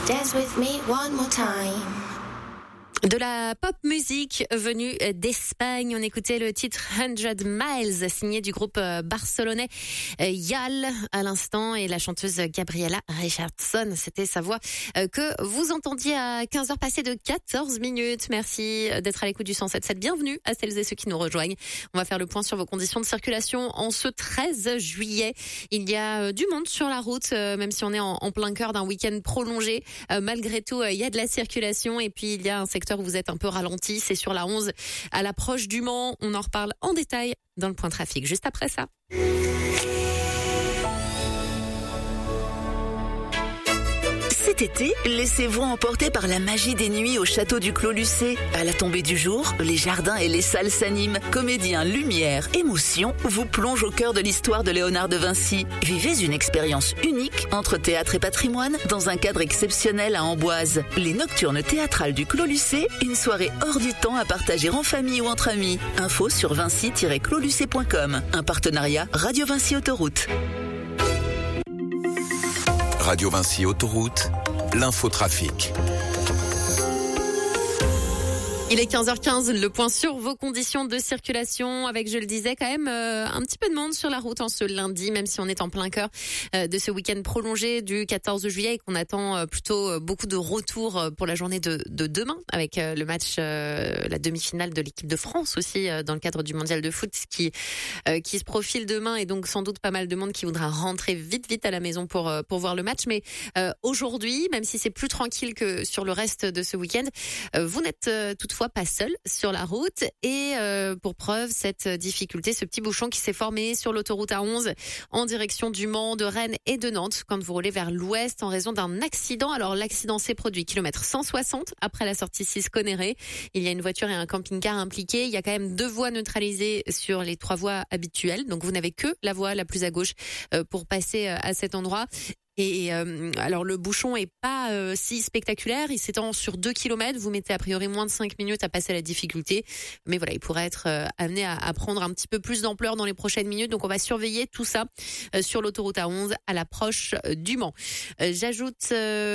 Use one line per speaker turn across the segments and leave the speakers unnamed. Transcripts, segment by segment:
Dance with me one more time.
De la pop musique venue d'Espagne, on écoutait le titre 100 Miles signé du groupe barcelonais Yal à l'instant et la chanteuse Gabriela Richardson, c'était sa voix que vous entendiez à 15h passées de 14 minutes. Merci d'être à l'écoute du 107.7. Bienvenue à celles et ceux qui nous rejoignent. On va faire le point sur vos conditions de circulation en ce 13 juillet. Il y a du monde sur la route, même si on est en plein cœur d'un week-end prolongé. Malgré tout, il y a de la circulation et puis il y a un secteur où vous êtes un peu ralenti, c'est sur la 11 à l'approche du Mans. On en reparle en détail dans le point trafic juste après ça.
Cet été, laissez-vous emporter par la magie des nuits au château du Clos Lucé. À la tombée du jour, les jardins et les salles s'animent. Comédiens, lumière, émotion vous plongent au cœur de l'histoire de Léonard de Vinci. Vivez une expérience unique entre théâtre et patrimoine dans un cadre exceptionnel à Amboise. Les Nocturnes théâtrales du Clos Lucé, une soirée hors du temps à partager en famille ou entre amis. Info sur vinci-closlucé.com. Un partenariat Radio Vinci Autoroute.
Radio Vinci Autoroute, l'infotrafic.
Il est 15h15, le point sur vos conditions de circulation avec, je le disais, quand même un petit peu de monde sur la route en ce lundi, même si on est en plein cœur de ce week-end prolongé du 14 juillet et qu'on attend plutôt beaucoup de retours pour la journée de demain avec le match, la demi-finale de l'équipe de France aussi dans le cadre du mondial de foot qui se profile demain et donc sans doute pas mal de monde qui voudra rentrer vite à la maison pour voir le match. Mais aujourd'hui, même si c'est plus tranquille que sur le reste de ce week-end, vous n'êtes toutefois pas seul sur la route et pour preuve cette difficulté, ce petit bouchon qui s'est formé sur l'autoroute A11 en direction du Mans, de Rennes et de Nantes quand vous roulez vers l'ouest en raison d'un accident. Alors l'accident s'est produit kilomètre 160 après la sortie 6 Conéré. Il y a une voiture et un camping-car impliqués. Il y a quand même 2 voies neutralisées sur les 3 voies habituelles. Donc vous n'avez que la voie la plus à gauche pour passer à cet endroit. Et alors le bouchon est pas si spectaculaire, il s'étend sur 2 km, vous mettez a priori moins de 5 minutes à passer la difficulté, mais voilà, il pourrait être amené à prendre un petit peu plus d'ampleur dans les prochaines minutes, donc on va surveiller tout ça sur l'autoroute A11 à l'approche du Mans. J'ajoute,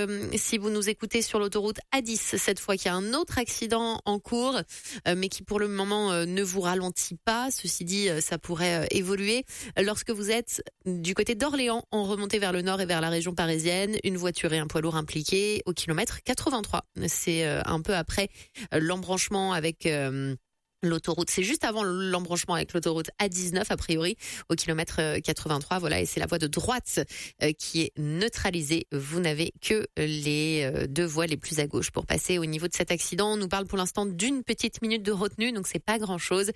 si vous nous écoutez sur l'autoroute A10, cette fois qu'il y a un autre accident en cours, mais qui pour le moment ne vous ralentit pas, ceci dit, ça pourrait évoluer. Lorsque vous êtes du côté d'Orléans, en remontée vers le nord et vers la région parisienne, une voiture et un poids lourd impliqués au kilomètre 83. C'est un peu après l'embranchement avec l'autoroute, c'est juste avant l'embranchement avec l'autoroute A19 a priori au kilomètre 83, voilà, et c'est la voie de droite qui est neutralisée. Vous n'avez que les 2 voies les plus à gauche pour passer. Au niveau de cet accident, on nous parle pour l'instant d'une petite minute de retenue, donc c'est pas grand chose,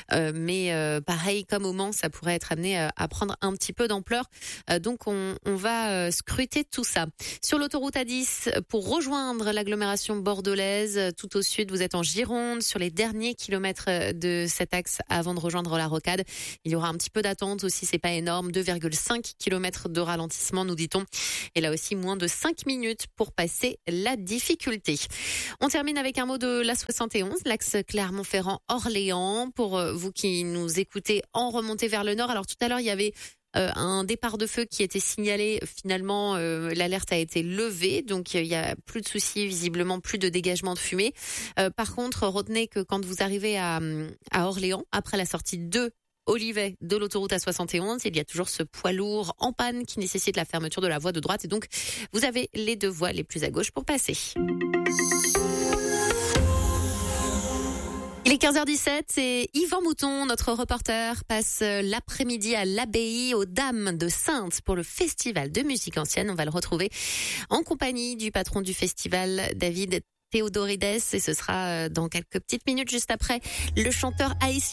mais pareil comme au Mans, ça pourrait être amené à prendre un petit peu d'ampleur, donc on va scruter tout ça. Sur l'autoroute A10, pour rejoindre l'agglomération bordelaise, tout au sud, vous êtes en Gironde, sur les derniers kilomètres de cet axe avant de rejoindre la Rocade. Il y aura un petit peu d'attente aussi, c'est pas énorme, 2,5 km de ralentissement nous dit-on. Et là aussi moins de 5 minutes pour passer la difficulté. On termine avec un mot de la 71, l'axe Clermont-Ferrand-Orléans. Pour vous qui nous écoutez en remontée vers le nord, alors tout à l'heure il y avait un départ de feu qui était signalé. Finalement, l'alerte a été levée, donc il y a plus de soucis, visiblement plus de dégagement de fumée. Par contre, retenez que quand vous arrivez à Orléans, après la sortie de Olivet de l'autoroute A71, il y a toujours ce poids lourd en panne qui nécessite la fermeture de la voie de droite et donc vous avez les 2 voies les plus à gauche pour passer. Il est 15h17 et Yvan Mouton, notre reporter, passe l'après-midi à l'abbaye aux Dames de Saintes pour le festival de musique ancienne. On va le retrouver en compagnie du patron du festival, David Théodorides, et ce sera dans quelques petites minutes juste après le chanteur haïtien